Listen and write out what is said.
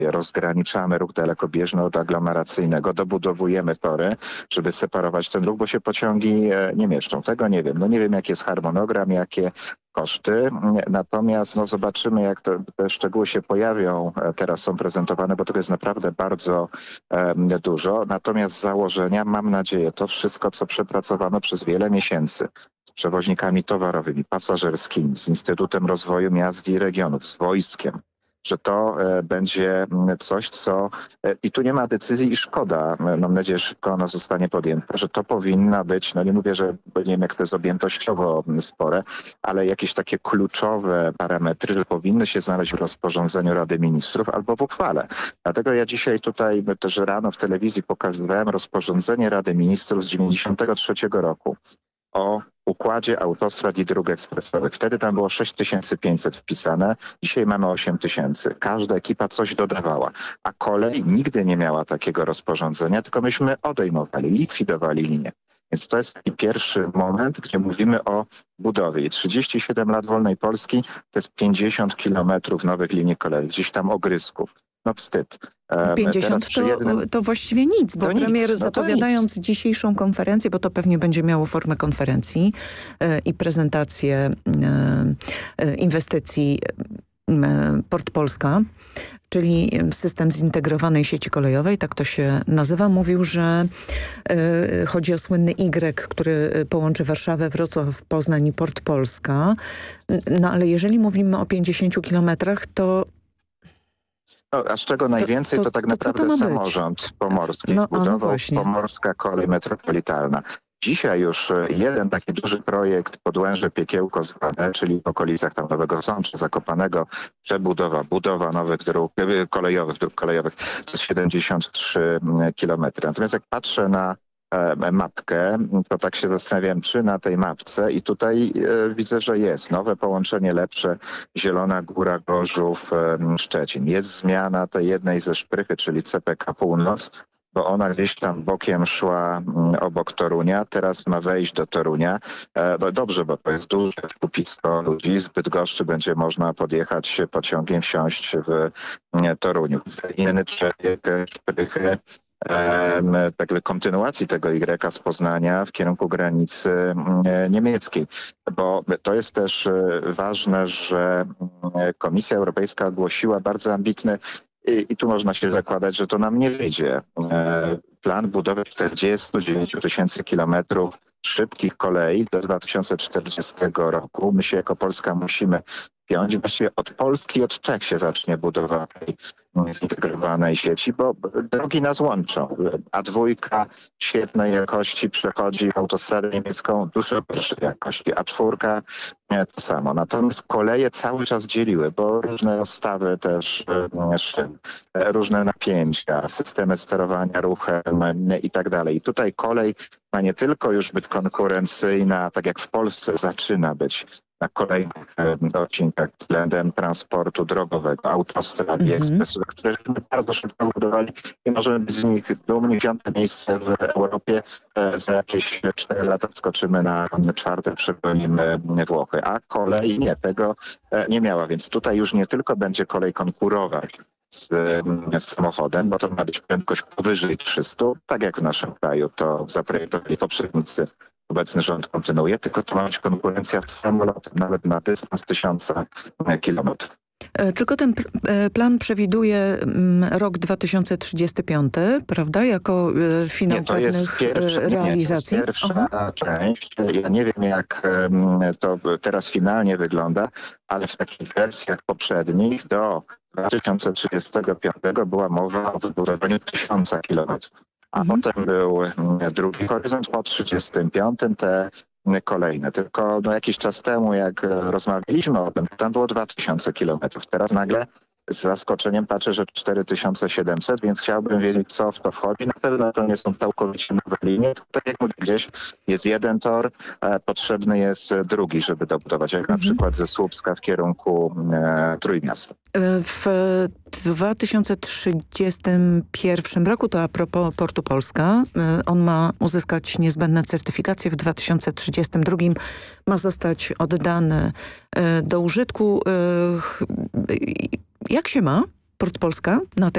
rozgraniczamy ruch dalekobieżny od aglomeracyjnego, dobudowujemy tory, żeby separować ten ruch, bo się pociągi nie mieszczą. Tego nie wiem. No nie wiem, jaki jest harmonogram, jakie koszty. Natomiast zobaczymy, jak te szczegóły się pojawią. Teraz są prezentowane, bo tego jest naprawdę bardzo dużo. Natomiast z założenia mam nadzieję, to wszystko, co przepracowano przez wiele miesięcy z przewoźnikami towarowymi, pasażerskimi, z Instytutem Rozwoju Miast i Regionów, z wojskiem, że to będzie coś, co... I tu nie ma decyzji i szkoda. Mam nadzieję, że szybko ona zostanie podjęta, że to powinna być, no nie mówię, że nie wiem, jak to jest objętościowo spore, ale jakieś takie kluczowe parametry, że powinny się znaleźć w rozporządzeniu Rady Ministrów albo w uchwale. Dlatego ja dzisiaj tutaj też rano w telewizji pokazywałem rozporządzenie Rady Ministrów z 1993 roku o układzie autostrad i dróg ekspresowych. Wtedy tam było 6500 wpisane, dzisiaj mamy 8000. Każda ekipa coś dodawała, a kolej nigdy nie miała takiego rozporządzenia, tylko myśmy odejmowali, likwidowali linię. Więc to jest taki pierwszy moment, gdzie mówimy o budowie. I 37 lat wolnej Polski to jest 50 kilometrów nowych linii kolei, gdzieś tam ogryzków. No wstyd. 50 to właściwie nic, bo premier zapowiadając dzisiejszą konferencję, bo to pewnie będzie miało formę konferencji i prezentację inwestycji Port Polska, czyli system zintegrowanej sieci kolejowej, tak to się nazywa, mówił, że chodzi o słynny Y, który połączy Warszawę, Wrocław, Poznań i Port Polska. No ale jeżeli mówimy o 50 kilometrach, to no, a z czego najwięcej to tak naprawdę samorząd pomorski zbudował, Pomorska Kolej Metropolitalna. Dzisiaj już jeden taki duży projekt Podłęże Piekiełko zwane, czyli w okolicach tam Nowego Sącza, Zakopanego, budowa nowych dróg kolejowych, to jest 73 kilometry. Natomiast jak patrzę na mapkę, to tak się zastanawiam, czy na tej mapce i tutaj widzę, że jest nowe połączenie lepsze Zielona Góra, Gorzów, Szczecin. Jest zmiana tej jednej ze szprychy, czyli CPK Północ, bo ona gdzieś tam bokiem szła obok Torunia, teraz ma wejść do Torunia. No dobrze, bo to jest duże skupisko ludzi, z Bydgoszczy będzie można podjechać pociągiem, wsiąść w Toruniu. Inny przebieg szprychy, jakby kontynuacji tego Y z Poznania w kierunku granicy niemieckiej. Bo to jest też ważne, że Komisja Europejska ogłosiła bardzo ambitny i tu można się zakładać, że to nam nie wyjdzie. Plan budowy 49 000 kilometrów szybkich kolei do 2040 roku. My się jako Polska musimy piąć. Właściwie od Polski i od Czech się zacznie budowa tej zintegrowanej sieci, bo drogi nas łączą. A2 świetnej jakości przechodzi w autostradę niemiecką dużo gorszej jakości. A4 to samo. Natomiast koleje cały czas dzieliły, bo różne rozstawy też szyn, różne napięcia, systemy sterowania ruchem i tak dalej. I tutaj kolej ma nie tylko już być konkurencyjna, tak jak w Polsce zaczyna być na kolejnych odcinkach względem transportu drogowego, autostrad i ekspresowych, które bardzo szybko budowali i możemy być z nich dumni. 5. miejsce w Europie. Za jakieś 4 lata wskoczymy na 4., przegonimy Włochy. A kolej nie, tego nie miała. Więc tutaj już nie tylko będzie kolej konkurować z samochodem, bo to ma być prędkość powyżej 300, tak jak w naszym kraju to zaprojektowali poprzednicy. Obecny rząd kontynuuje, tylko to ma być konkurencja z samolotem, nawet na dystans 1000 kilometrów. Tylko ten plan przewiduje rok 2035, prawda? Jako finał pewnych realizacji? To jest pierwsza część. Ja nie wiem, jak to teraz finalnie wygląda, ale w takich wersjach poprzednich do 2035 była mowa o wybudowaniu 1000 kilometrów. A potem był drugi horyzont po 35, te kolejne. Tylko jakiś czas temu, jak rozmawialiśmy o tym, tam było 2000 kilometrów. Teraz nagle z zaskoczeniem patrzę, że 4700, więc chciałbym wiedzieć, co w to wchodzi. Na pewno to nie są całkowicie nowe linie. Tak jak mówię, gdzieś jest jeden tor, potrzebny jest drugi, żeby dobudować, jak na przykład ze Słupska w kierunku Trójmiasta. W 2031 roku, to a propos Portu Polska, on ma uzyskać niezbędne certyfikacje. W 2032 ma zostać oddany do użytku. Jak się ma Port Polska na te